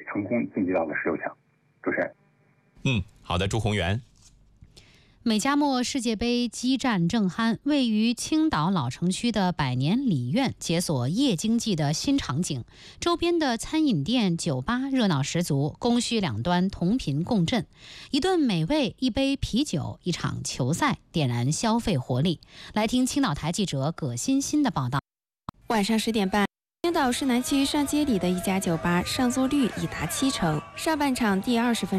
成功晋级到了16强。主持人。 好的，朱宏元。 美加墨世界杯激战正酣，位于青岛老城区的百年里苑解锁夜经济的新场景，周边的餐饮店、酒吧热闹十足，供需两端同频共振。一顿美味，一杯啤酒，一场球赛，点燃消费活力。来听青岛台记者葛欣欣的报道。 晚上10点半。青岛市南区上街里的一家酒吧上座率已达70%。上半场第20分